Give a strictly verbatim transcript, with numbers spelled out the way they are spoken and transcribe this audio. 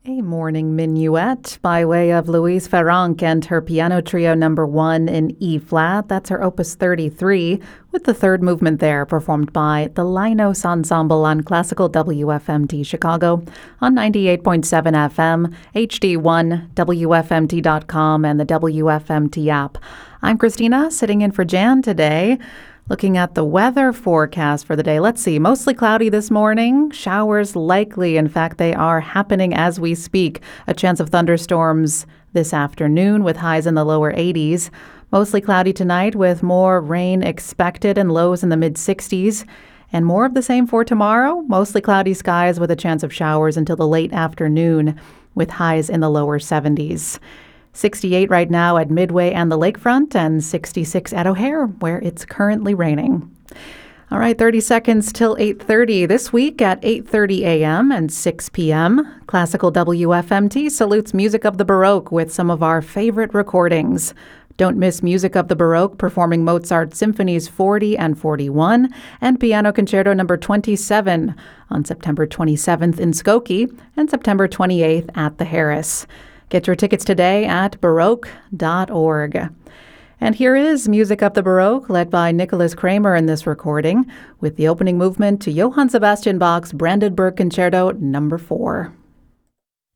A morning minuet by way of Louise Farrenc and her piano trio number one in E-flat. That's her opus thirty-three, with the third movement there performed by the Linos Ensemble on Classical W F M T Chicago on ninety-eight point seven F M, H D one, W F M T dot com, and the W F M T app. I'm Christina, sitting in for Jan today. Looking at the weather forecast for the day, let's see, mostly cloudy this morning, showers likely. In fact, they are happening as we speak. A chance of thunderstorms this afternoon with highs in the lower eighties. Mostly cloudy tonight with more rain expected and lows in the mid sixties. And more of the same for tomorrow. Mostly cloudy skies with a chance of showers until the late afternoon with highs in the lower seventies. sixty-eight right now at Midway and the Lakefront, and sixty-six at O'Hare, where it's currently raining. All right, thirty seconds till eight thirty. This week at eight thirty a.m. and six p.m., Classical W F M T salutes Music of the Baroque with some of our favorite recordings. Don't miss Music of the Baroque performing Mozart Symphonies forty and forty-one and Piano Concerto number twenty-seven on September twenty-seventh in Skokie and September twenty-eighth at the Harris. Get your tickets today at baroque dot org. And here is Music of the Baroque, led by Nicholas Kramer in this recording, with the opening movement to Johann Sebastian Bach's Brandenburg Concerto number four.